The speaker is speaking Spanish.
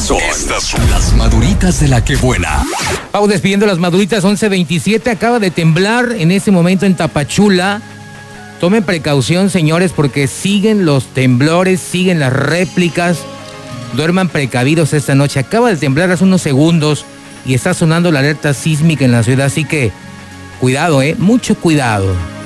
Estas son las maduritas de la que buena. Vamos despidiendo las maduritas, 11:27. Acaba de temblar en ese momento en Tapachula. Tomen precaución, señores, porque siguen los temblores, siguen las réplicas. Duerman precavidos esta noche. Acaba de temblar hace unos segundos y está sonando la alerta sísmica en la ciudad, así que cuidado, mucho cuidado.